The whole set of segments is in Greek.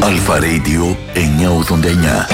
Αλφα Radio 989.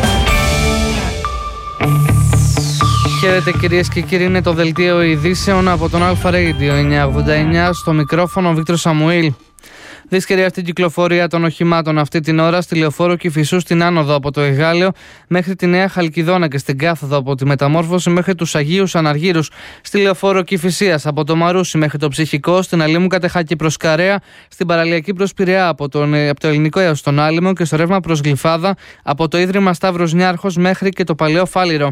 Χαίρετε κυρίες και κύριοι, είναι το δελτίο ειδήσεων από τον Αλφα Radio 989. Στο μικρόφωνο ο Βίκτορος Σαμουήλ. Δύσκολη αυτή η κυκλοφορία των οχημάτων αυτή την ώρα στη Λεωφόρο Κηφισού στην άνοδο από το Εγάλεο μέχρι τη Νέα Χαλκιδόνα και στην κάθοδο από τη Μεταμόρφωση μέχρι τους Αγίους Αναργύρους, στη Λεωφόρο Κηφισίας από το Μαρούσι μέχρι το Ψυχικό, στην Αλήμου Κατεχάκη προς Καρέα, στην παραλιακή προς Πειραιά από το Ελληνικό έως τον Άλυμο και στο ρεύμα προς Γλυφάδα από το Ίδρυμα Σταύρος Νιάρχος μέχρι και το Παλαιό Φάληρο.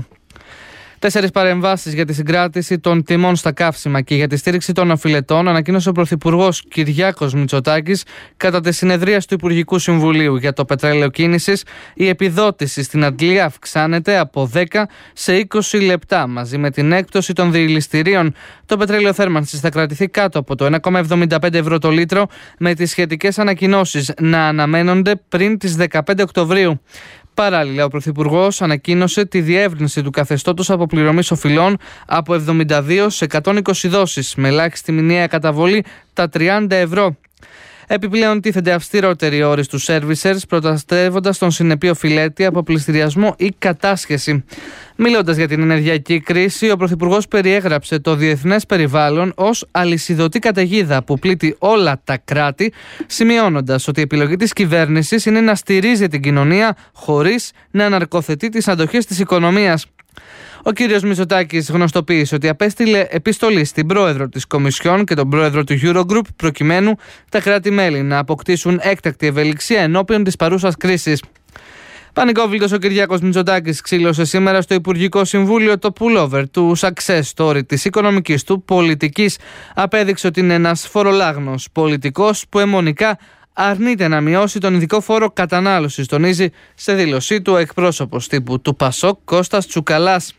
4 παρεμβάσεις για τη συγκράτηση των τιμών στα καύσιμα και για τη στήριξη των οφειλετών ανακοίνωσε ο Πρωθυπουργός Κυριάκος Μητσοτάκης κατά τη συνεδρίαση του Υπουργικού Συμβουλίου για το πετρέλαιο κίνησης. Η επιδότηση στην αντλία αυξάνεται από 10 σε 20 λεπτά. Μαζί με την έκπτωση των διηληστηρίων, το πετρέλαιο θέρμανσης θα κρατηθεί κάτω από το 1,75 ευρώ το λίτρο, με τις σχετικές ανακοινώσεις να αναμένονται πριν τις 15 Οκτωβρίου. Παράλληλα, ο Πρωθυπουργός ανακοίνωσε τη διεύρυνση του καθεστώτος αποπληρωμής οφειλών από 72 σε 120 δόσεις, με ελάχιστη μηνιαία καταβολή τα 30 ευρώ. Επιπλέον, τίθενται αυστηρότεροι όροι στους servicers, προστατεύοντας τον συνεπή οφειλέτη από πληστηριασμό ή κατάσχεση. Μιλώντας για την ενεργειακή κρίση, ο Πρωθυπουργός περιέγραψε το διεθνές περιβάλλον ως αλυσιδωτή καταιγίδα που πλήττει όλα τα κράτη, σημειώνοντας ότι η επιλογή της κυβέρνησης είναι να στηρίζει την κοινωνία χωρίς να αναρκοθετεί τις αντοχές της οικονομίας. Ο κύριος Μητσοτάκης γνωστοποίησε ότι απέστειλε επιστολή στην πρόεδρο της Κομισιόν και τον πρόεδρο του Eurogroup προκειμένου τα κράτη-μέλη να αποκτήσουν έκτακτη ευελιξία ενώπιον της παρούσας κρίσης. Πανικόβλητος ο Κυριάκος Μητσοτάκης ξύλωσε σήμερα στο Υπουργικό Συμβούλιο το pullover του success story της οικονομικής του πολιτικής. Απέδειξε ότι είναι ένας φορολάγνος πολιτικός που αιμονικά αρνείται να μειώσει τον ειδικό φόρο κατανάλωσης, τονίζει σε δήλωσή του ο εκπρόσωπος τύπου του Πασόκ Κώστας Τσουκαλάς.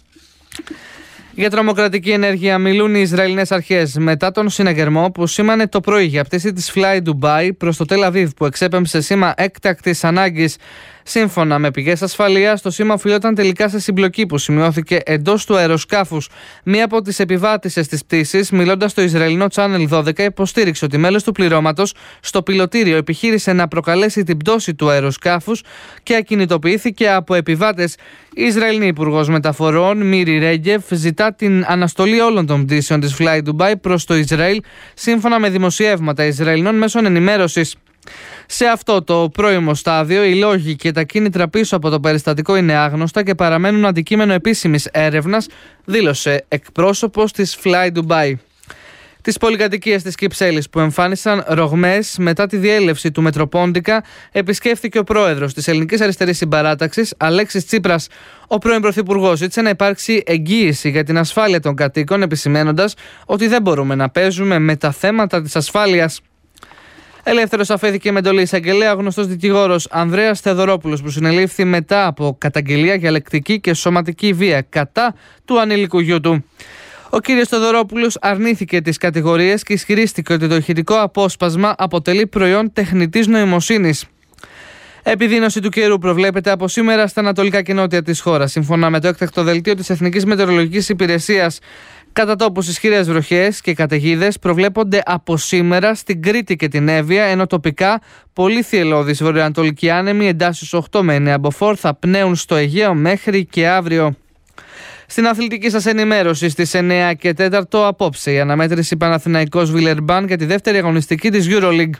Για τρομοκρατική ενέργεια μιλούν οι Ισραηλινές αρχές μετά τον συναγερμό που σήμανε το πρωί για πτήση της Fly Dubai προς το Τελ Αβίβ που εξέπεμψε σήμα έκτακτης ανάγκης. Σύμφωνα με πηγές ασφαλείας, το σήμα οφειλόταν τελικά σε συμπλοκή που σημειώθηκε εντός του αεροσκάφους. Μία από τις επιβάτησες της πτήσης, μιλώντας στο Ισραηλινό Channel 12, υποστήριξε ότι μέλος του πληρώματος στο πιλωτήριο επιχείρησε να προκαλέσει την πτώση του αεροσκάφους και ακινητοποιήθηκε από επιβάτες. Η Ισραηλινή Υπουργός Μεταφορών, Μίρι Ρέγκεφ, ζητά την αναστολή όλων των πτήσεων της Fly Dubai προς το Ισραήλ, σύμφωνα με δημοσιεύματα Ισραηλινών μέσων ενημέρωσης. Σε αυτό το πρώιμο στάδιο, οι λόγοι και τα κίνητρα πίσω από το περιστατικό είναι άγνωστα και παραμένουν αντικείμενο επίσημης έρευνας, δήλωσε εκπρόσωπος της Fly Dubai. Τις πολυκατοικίες της Κυψέλης που εμφάνισαν ρογμές μετά τη διέλευση του Μετροπόντικα επισκέφθηκε ο πρόεδρος της Ελληνικής Αριστερής Συμπαράταξης, Αλέξης Τσίπρας. Ο πρώην πρωθυπουργός ζήτησε να υπάρξει εγγύηση για την ασφάλεια των κατοίκων, επισημαίνοντας ότι δεν μπορούμε να παίζουμε με τα θέματα της ασφάλειας. Ελεύθερος αφέθηκε με εντολή εισαγγελέα ο γνωστός δικηγόρος Ανδρέας Θεοδωρόπουλος, που συνελήφθη μετά από καταγγελία για λεκτική και σωματική βία κατά του ανήλικου γιού του. Ο κύριος Θεοδωρόπουλος αρνήθηκε τις κατηγορίες και ισχυρίστηκε ότι το ηχητικό απόσπασμα αποτελεί προϊόν τεχνητής νοημοσύνης. Επιδείνωση του καιρού προβλέπεται από σήμερα στα ανατολικά και νότια της χώρας. Σύμφωνα με το έκτακτο δελτίο της Εθνικής Μετεωρολογικής Υπηρεσίας, κατά τόπους ισχυρές βροχές και καταιγίδες προβλέπονται από σήμερα στην Κρήτη και την Εύβοια, ενώ τοπικά πολύ θυελλώδεις βορειοανατολικοί άνεμοι εντάσεις 8 με 9 μποφόρ θα πνέουν στο Αιγαίο μέχρι και αύριο. Στην αθλητική σας ενημέρωση στις 9 και 4 απόψε η αναμέτρηση Παναθηναϊκός Βιλερμπάν για τη δεύτερη αγωνιστική της EuroLeague.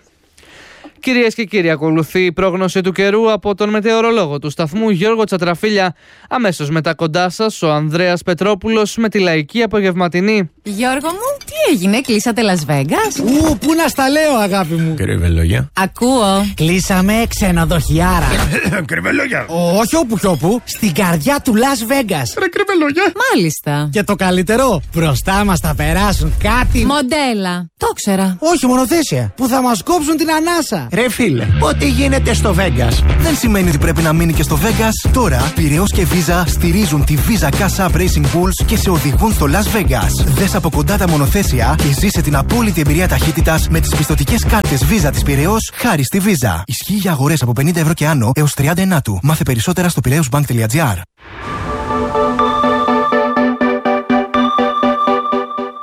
Κυρίες και κύριοι, ακολουθεί η πρόγνωση του καιρού από τον μετεωρολόγο του σταθμού Γιώργο Τσατραφίλια. Αμέσως μετά κοντά σας ο Ανδρέας Πετρόπουλος με τη λαϊκή απογευματινή. Γιώργο μου, τι έγινε, κλείσατε Las Vegas? Πού να στα λέω, αγάπη μου. Κρυβελόγια. Ακούω. Κλείσαμε ξενοδοχιάρα. Κρυβελόγια. Όχι όπου, στην καρδιά του Las Vegas. Ρε κρυβελόγια. Μάλιστα. Και το καλύτερο, μπροστά μας θα περάσουν κάτι. Μοντέλα. Το ξέρα. Όχι, μονοθέσια. Που θα μας κόψουν την ανάσα. Ρε φίλε, ό,τι γίνεται στο Vegas δεν σημαίνει ότι πρέπει να μείνει και στο Vegas. Τώρα, Πειραιώς και Visa στηρίζουν τη Visa Cash App Racing Pools και σε οδηγούν στο Las Vegas. Δες από κοντά τα μονοθέσια και ζήσε την απόλυτη εμπειρία ταχύτητας με τις πιστωτικές κάρτες Visa της Πειραιώς χάρη στη Visa. Ισχύει για αγορές από 50 ευρώ και άνω έως 30 του. Μάθε περισσότερα στο piraeusbank.gr.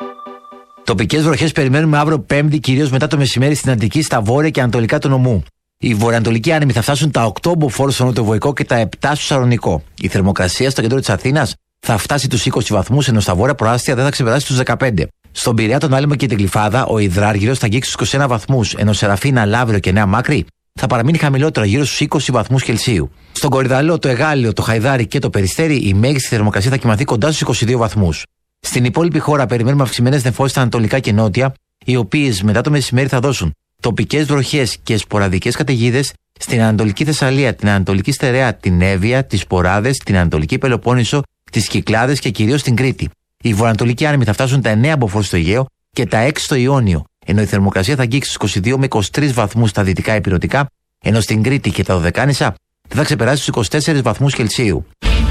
Τοπικές βροχές περιμένουμε αύριο Πέμπτη, κυρίως μετά το μεσημέρι στην Αττική, στα βόρεια και ανατολικά του νομού. Οι βορειοανατολικοί άνεμοι θα φτάσουν τα 8 μποφόρ στο νοτιοβοϊκό και τα 7 στο Σαλονικό. Η θερμοκρασία στο κέντρο της Αθήνας θα φτάσει τους 20 βαθμούς, ενώ στα βόρεια προάστια δεν θα ξεπεράσει τους 15. Στον Πειραιά, τον Άλυμο και την Γλυφάδα, ο Ιδράργυρος θα αγγίξει τους 21 βαθμούς, ενώ Σεραφίνα, Λαύριο και Νέα Μάκρη θα παραμείνει χαμηλότερο, γύρω στους 20 βαθμούς Κελσίου. Στον Κορυδαλό, το Εγάλιο, το Χαϊδάρι και το Περιστέρι, η μέγιστη θερμοκρασία θα κυμανθεί κοντά στους 22 βαθμούς. Στην υπόλοιπη χώρα περιμένουμε αυξημένες νεφώσεις στα ανατολικά και νότια, οι οποίες μετά το μεσημέρι θα δώσουν τοπικές βροχές και σποραδικές καταιγίδες στην Ανατολική Θεσσαλία, την Ανατολική Στερεά, την Εύβοια, τις Σποράδες, την Ανατολική Πελοπόννησο, τις Κυκλάδες και κυρίως την Κρήτη. Οι βορειοανατολικοί άνεμοι θα φτάσουν τα 9 μποφόρ στο Αιγαίο και τα 6 στο Ιόνιο, ενώ η θερμοκρασία θα αγγίξει στους 22 με 23 βαθμούς στα δυτικά ηπειρωτικά, ενώ στην Κρήτη και τα Δωδεκάνησα θα ξεπεράσει τους 24 βαθμούς Κελσίου.